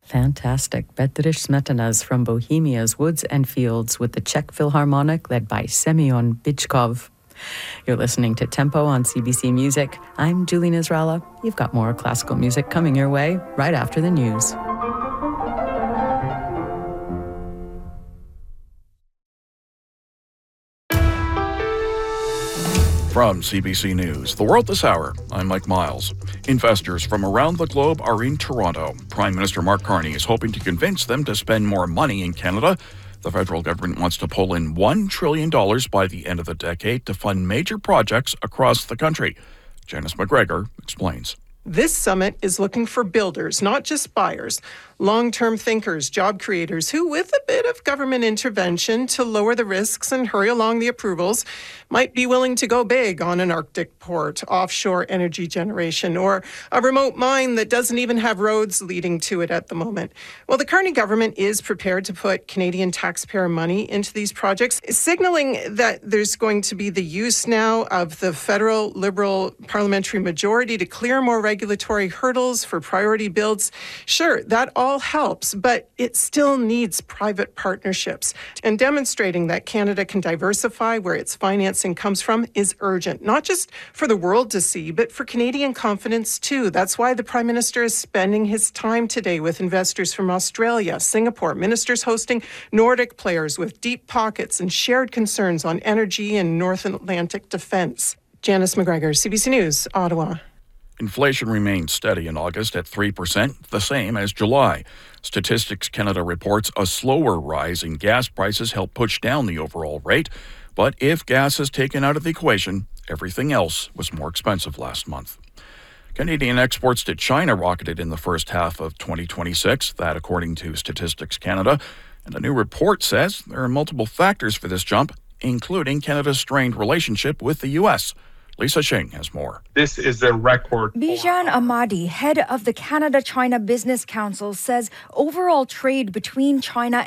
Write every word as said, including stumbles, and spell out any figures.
Fantastic. Bedřich Smetana's From Bohemia's Woods and Fields with the Czech Philharmonic led by Semyon Bychkov. You're listening to Tempo on C B C Music. I'm Julie Nizralla. You've got more classical music coming your way right after the news. From C B C News, The World This Hour, I'm Mike Miles. Investors from around the globe are in Toronto. Prime Minister Mark Carney is hoping to convince them to spend more money in Canada. The federal government wants to pull in one trillion dollars by the end of the decade to fund major projects across the country. Janice McGregor explains. This summit is looking for builders, not just buyers, long-term thinkers, job creators who, with a bit of government intervention to lower the risks and hurry along the approvals, might be willing to go big on an Arctic port, offshore energy generation, or a remote mine that doesn't even have roads leading to it at the moment. Well, the Carney government is prepared to put Canadian taxpayer money into these projects, signaling that there's going to be the use now of the federal Liberal parliamentary majority to clear more regulatory hurdles for priority builds. Sure, that all helps, but it still needs private partnerships. And demonstrating that Canada can diversify where its financing comes from is urgent, not just for the world to see, but for Canadian confidence too. That's why the Prime Minister is spending his time today with investors from Australia, Singapore, ministers hosting Nordic players with deep pockets and shared concerns on energy and North Atlantic defense. Janice McGregor, C B C News, Ottawa. Inflation remained steady in August at three percent, the same as July. Statistics Canada reports a slower rise in gas prices helped push down the overall rate. But if gas is taken out of the equation, everything else was more expensive last month. Canadian exports to China rocketed in the first half of twenty twenty-six, that according to Statistics Canada. And a new report says there are multiple factors for this jump, including Canada's strained relationship with the U S. Lisa Shing has more. This is a record. Bijan Ahmadi, head of the Canada-China Business Council, says overall trade between China